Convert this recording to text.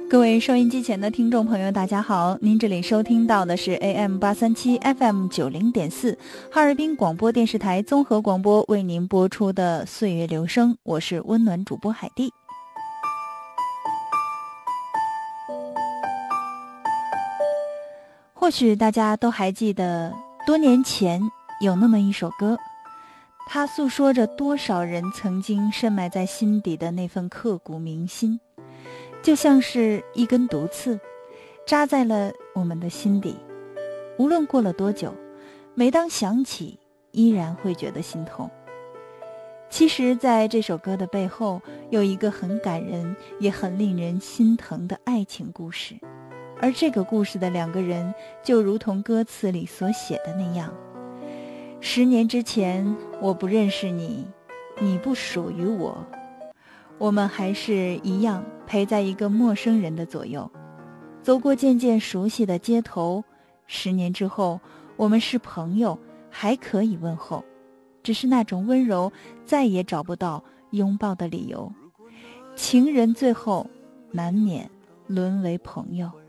各位收音机前的听众朋友大家好，您这里收听到的是 AM837 FM90.4 哈尔滨广播电视台综合广播为您播出的岁月留声，我是温暖主播海蒂。或许大家都还记得多年前有那么一首歌，它诉说着多少人曾经深埋在心底的那份刻骨铭心，就像是一根毒刺，扎在了我们的心底。无论过了多久，每当想起，依然会觉得心痛。其实在这首歌的背后，有一个很感人也很令人心疼的爱情故事，而这个故事的两个人就如同歌词里所写的那样：10年之前我不认识你，你不属于我，我们还是一样陪在一个陌生人的左右，走过渐渐熟悉的街头。10年之后，我们是朋友，还可以问候，只是那种温柔再也找不到拥抱的理由。情人最后难免沦为朋友。